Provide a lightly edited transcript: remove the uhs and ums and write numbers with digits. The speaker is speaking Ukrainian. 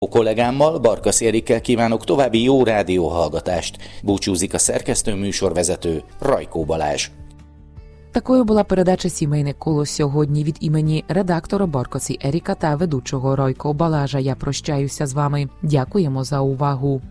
Kollégámmal, Barkasz Érikkel kívánok további jó rádióhallgatást. Búcsúzik a szerkesztő műsorvezető Rajkó Balázs. Такою була передача «Сімейне коло» сьогодні. Від імені редактора Баркаса Еріка та ведучого Ройко Балажа я прощаюся з вами. Дякуємо за увагу.